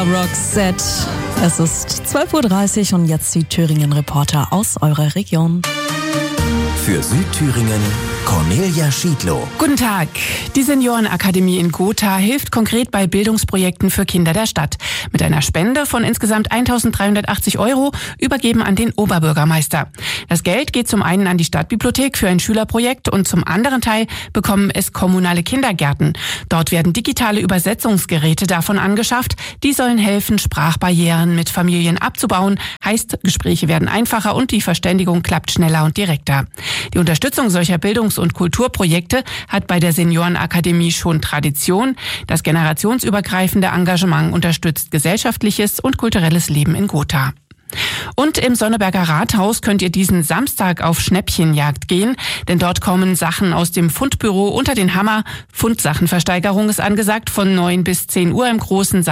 Roxette. Es ist 12.30 Uhr und jetzt die Thüringen-Reporter aus eurer Region. Für Südthüringen Cornelia Schiedlow. Guten Tag. Die Seniorenakademie in Gotha hilft konkret bei Bildungsprojekten für Kinder der Stadt. Mit einer Spende von insgesamt 1.380 € übergeben an den Oberbürgermeister. Das Geld geht zum einen an die Stadtbibliothek für ein Schülerprojekt und zum anderen Teil bekommen es kommunale Kindergärten. Dort werden digitale Übersetzungsgeräte davon angeschafft. Die sollen helfen, Sprachbarrieren mit Familien abzubauen. Heißt, Gespräche werden einfacher und die Verständigung klappt schneller und direkter. Die Unterstützung solcher Bildungs- und Kulturprojekte hat bei der Seniorenakademie schon Tradition. Das generationsübergreifende Engagement unterstützt gesellschaftliches und kulturelles Leben in Gotha. Und im Sonneberger Rathaus könnt ihr diesen Samstag auf Schnäppchenjagd gehen, denn dort kommen Sachen aus dem Fundbüro unter den Hammer. Fundsachenversteigerung ist angesagt von 9 bis 10 Uhr im großen